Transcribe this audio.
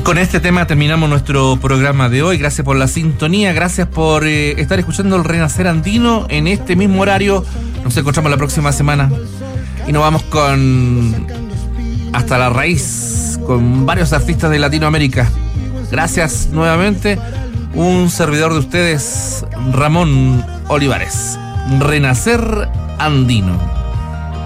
Con este tema terminamos nuestro programa de hoy. Gracias por la sintonía, gracias por estar escuchando el Renacer Andino en este mismo horario. Nos encontramos la próxima semana y nos vamos con Hasta la Raíz, con varios artistas de Latinoamérica. Gracias nuevamente. Un servidor de ustedes, Ramón Olivares. Renacer Andino.